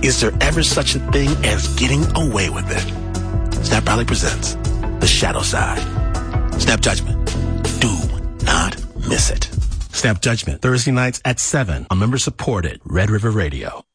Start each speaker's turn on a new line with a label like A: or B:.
A: Is there ever such a thing as getting away with it? Snap proudly presents The Shadow Side. Snap Judgment. Do not miss it. Snap Judgment, Thursday nights at 7 on member-supported Red River Radio.